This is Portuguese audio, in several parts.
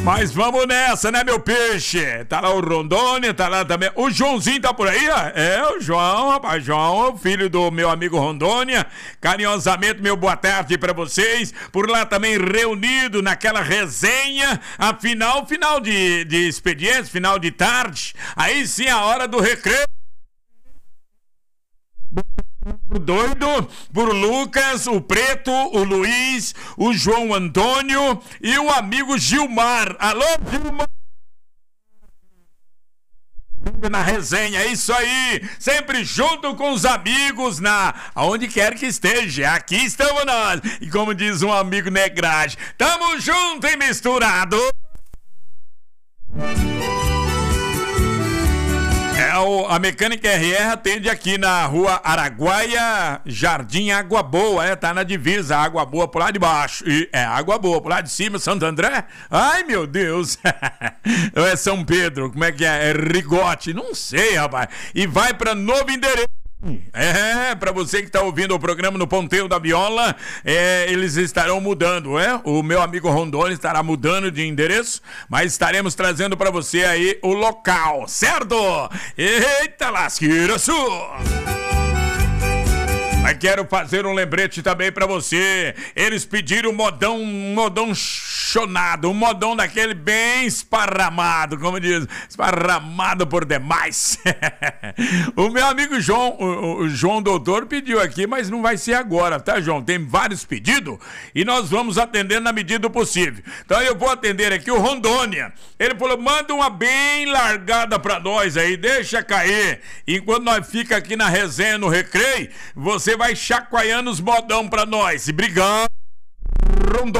Mas vamos nessa, né, meu peixe? Tá lá o Rondônia, tá lá também. O Joãozinho tá por aí, ó. É, o João, rapaz. João, filho do meu amigo Rondônia. Carinhosamente, meu boa tarde pra vocês. Por lá também reunido naquela resenha. Afinal, final de expediente, final de tarde. Aí sim, a hora do recreio. Doido por Lucas, o Preto, o Luiz, o João Antônio e o amigo Gilmar. Alô, Gilmar! Na resenha, é isso aí, sempre junto com os amigos, aonde quer que esteja, aqui estamos nós. E como diz um amigo Negragem, tamo junto e misturado. A Mecânica RR atende aqui na rua Araguaia, Jardim Água Boa, tá na divisa, Água Boa por lá de baixo, e Água Boa por lá de cima, Santo André, ai meu Deus, é São Pedro, como é que é Rigote, não sei, rapaz, e vai pra novo endereço. Pra você que tá ouvindo o programa no Ponteiro da Viola, eles estarão mudando, o meu amigo Rondônia estará mudando de endereço, mas estaremos trazendo pra você aí o local, certo? Eita lasqueira sua! Mas quero fazer um lembrete também pra você. Eles pediram um modão chonado, um modão daquele bem esparramado, como diz, esparramado por demais. O meu amigo João, o João Doutor pediu aqui, mas não vai ser agora, tá, João? Tem vários pedidos e nós vamos atender na medida do possível. Então eu vou atender aqui o Rondônia. Ele falou, manda uma bem largada pra nós aí, deixa cair. Enquanto nós fica aqui na resenha, no recreio, você vai chacoalhando os modão pra nós. Obrigado, Rondônia.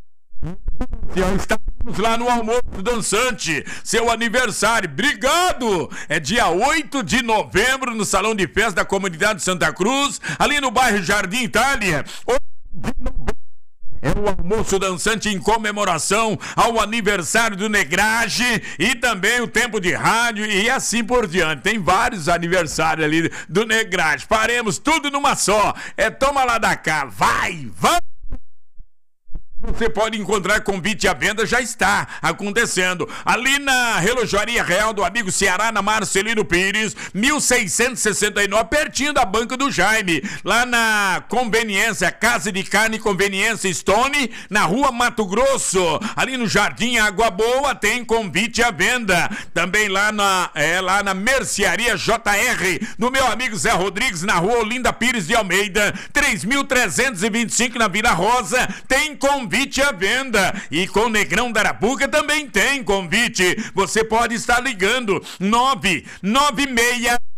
Estamos lá no almoço dançante, seu aniversário, obrigado! É dia 8 de novembro no Salão de Festa da Comunidade Santa Cruz, ali no bairro Jardim Itália. 8 de novembro. É o almoço dançante em comemoração ao aniversário do Negragem e também o tempo de rádio e assim por diante. Tem vários aniversários ali do Negragem. Faremos tudo numa só. Toma lá da cá. Vai, vamos! Você pode encontrar convite à venda, já está acontecendo. Ali na Relojaria Real do amigo Ceará, na Marcelino Pires, 1669, pertinho da Banca do Jaime. Lá na Conveniência, Casa de Carne e Conveniência Stone, na Rua Mato Grosso. Ali no Jardim Água Boa tem convite à venda. Também lá na Mercearia JR, no meu amigo Zé Rodrigues, na Rua Olinda Pires de Almeida, 3325 na Vila Rosa, tem convite à venda. E com Negrão da Arapuca também tem convite. Você pode estar ligando 996